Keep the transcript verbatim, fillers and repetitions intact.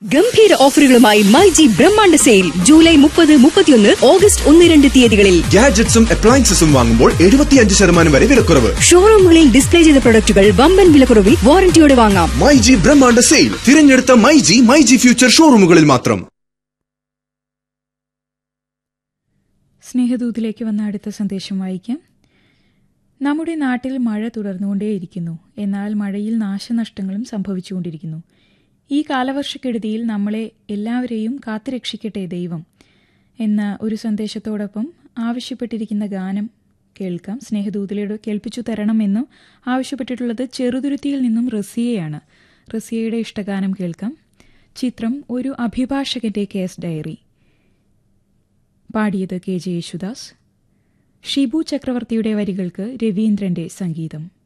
ഗംഭീര ഓഫറുകളുമായി മൈജി ബ്രഹ്മാണ്ഡ sale July മുപ്പത് മുപ്പത്തിയൊന്ന് ഓഗസ്റ്റ് ഒന്ന് രണ്ട് തീയതികളിൽ ഗാഡ്ജറ്റ്സും അപ്ലയൻസസും വാങ്ങുമ്പോൾ എഴുപത്തിയഞ്ച് ശതമാനം വരെ വിലക്കുറവ്. ഷോറൂമുകളിൽ ഡിസ്പ്ലേ ചെയ്ത പ്രൊഡക്റ്റുകൾ വമ്പൻ വിലക്കുറവിൽ വാറന്റിയോടെ വാങ്ങാം. മൈജി ബ്രഹ്മാണ്ഡ സെയിൽ തിരഞ്ഞെടുത്ത മൈജി മൈജി ഫ്യൂച്ചർ ഷോറൂമുകളിൽ മാത്രം. സ്നേഹദൂതിലേക്ക് വന്ന അടുത്ത സന്ദേശം വായിക്കാം. നമ്മുടെ നാട്ടിൽ മഴ തുടർന്നുകൊണ്ടേയിരിക്കുന്നു. എന്നാൽ മഴയിൽ നാശനഷ്ടങ്ങളും സംഭവിച്ചുകൊണ്ടിരിക്കുന്നു. ഈ കാലവർഷക്കെടുതിയിൽ നമ്മളെ എല്ലാവരെയും കാത്തുരക്ഷിക്കട്ടെ ദൈവം എന്ന ഒരു സന്ദേശത്തോടൊപ്പം ആവശ്യപ്പെട്ടിരിക്കുന്ന ഗാനം കേൾക്കാം. സ്നേഹദൂതിലൂടെ കേൾപ്പിച്ചു തരണമെന്നും ആവശ്യപ്പെട്ടിട്ടുള്ളത് ചെറുതുരുത്തിയിൽ നിന്നും റസിയയാണ്. റസിയയുടെ ഇഷ്ടഗാനം കേൾക്കാം. ചിത്രം ഒരു അഭിഭാഷകന്റെ കേസ് ഡയറി. പാടിയത് കെ ജെ യേശുദാസ്. ഷിബു ചക്രവർത്തിയുടെ വരികൾക്ക് രവീന്ദ്രന്റെ സംഗീതം.